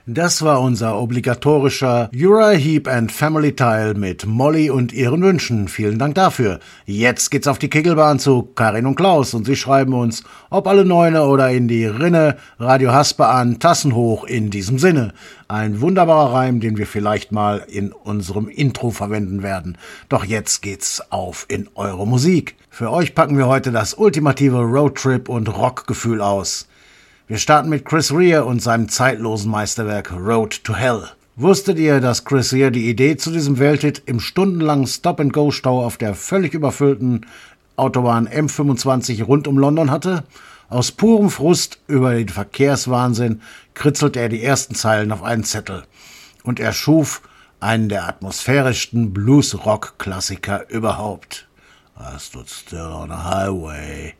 Das war unser obligatorischer Uriah Heep and Family Teil mit Molly und ihren Wünschen. Vielen Dank dafür. Jetzt geht's auf die Kegelbahn zu Karin und Klaus und sie schreiben uns, ob alle Neune oder in die Rinne, Radio Haspe an, Tassen hoch in diesem Sinne. Ein wunderbarer Reim, den wir vielleicht mal in unserem Intro verwenden werden. Doch jetzt geht's auf in eure Musik. Für euch packen wir heute das ultimative Roadtrip- und Rockgefühl aus. Wir starten mit Chris Rea und seinem zeitlosen Meisterwerk Road to Hell. Wusstet ihr, dass Chris Rea die Idee zu diesem Welthit im stundenlangen Stop-and-Go-Stau auf der völlig überfüllten Autobahn M25 rund um London hatte? Aus purem Frust über den Verkehrswahnsinn kritzelte er die ersten Zeilen auf einen Zettel. Und er schuf einen der atmosphärischsten Blues-Rock-Klassiker überhaupt. I stood still on a highway.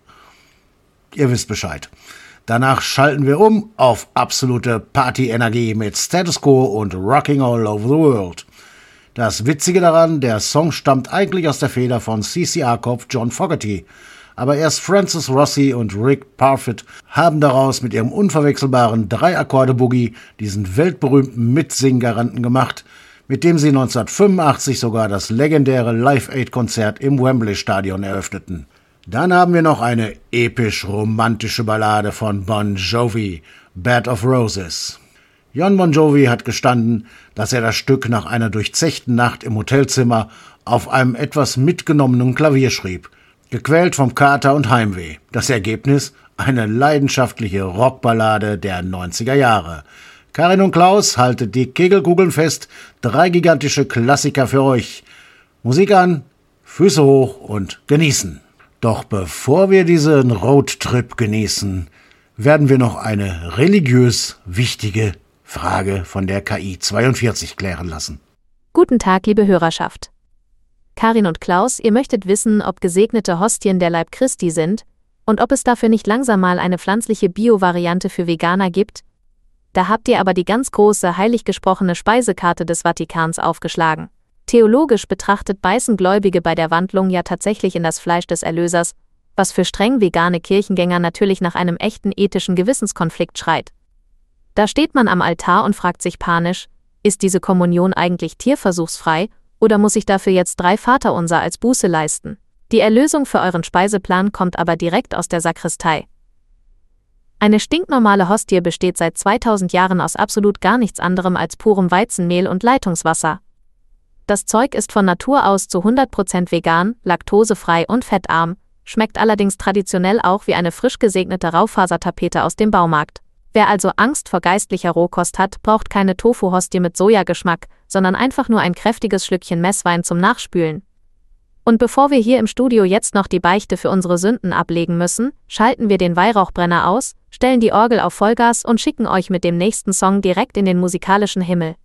Ihr wisst Bescheid. Danach schalten wir um auf absolute Party-Energie mit Status Quo und Rocking All Over the World. Das Witzige daran, der Song stammt eigentlich aus der Feder von CCR-Kopf John Fogerty. Aber erst Francis Rossi und Rick Parfitt haben daraus mit ihrem unverwechselbaren 3-Akkorde-Boogie diesen weltberühmten Mitsinggaranten gemacht, mit dem sie 1985 sogar das legendäre Live-Aid-Konzert im Wembley-Stadion eröffneten. Dann haben wir noch eine episch-romantische Ballade von Bon Jovi, Bed of Roses. Jon Bon Jovi hat gestanden, dass er das Stück nach einer durchzechten Nacht im Hotelzimmer auf einem etwas mitgenommenen Klavier schrieb, gequält vom Kater und Heimweh. Das Ergebnis? Eine leidenschaftliche Rockballade der 90er Jahre. Karin und Klaus, haltet die Kegelkugeln fest, 3 gigantische Klassiker für euch. Musik an, Füße hoch und genießen. Doch bevor wir diesen Roadtrip genießen, werden wir noch eine religiös wichtige Frage von der KI 42 klären lassen. Guten Tag, liebe Hörerschaft. Karin und Klaus, ihr möchtet wissen, ob gesegnete Hostien der Leib Christi sind und ob es dafür nicht langsam mal eine pflanzliche Bio-Variante für Veganer gibt? Da habt ihr aber die ganz große, heilig gesprochene Speisekarte des Vatikans aufgeschlagen. Theologisch betrachtet beißen Gläubige bei der Wandlung ja tatsächlich in das Fleisch des Erlösers, was für streng vegane Kirchengänger natürlich nach einem echten ethischen Gewissenskonflikt schreit. Da steht man am Altar und fragt sich panisch, ist diese Kommunion eigentlich tierversuchsfrei oder muss ich dafür jetzt 3 Vaterunser als Buße leisten? Die Erlösung für euren Speiseplan kommt aber direkt aus der Sakristei. Eine stinknormale Hostie besteht seit 2000 Jahren aus absolut gar nichts anderem als purem Weizenmehl und Leitungswasser. Das Zeug ist von Natur aus zu 100% vegan, laktosefrei und fettarm, schmeckt allerdings traditionell auch wie eine frisch gesegnete Raufasertapete aus dem Baumarkt. Wer also Angst vor geistlicher Rohkost hat, braucht keine Tofu-Hostie mit Sojageschmack, sondern einfach nur ein kräftiges Schlückchen Messwein zum Nachspülen. Und bevor wir hier im Studio jetzt noch die Beichte für unsere Sünden ablegen müssen, schalten wir den Weihrauchbrenner aus, stellen die Orgel auf Vollgas und schicken euch mit dem nächsten Song direkt in den musikalischen Himmel.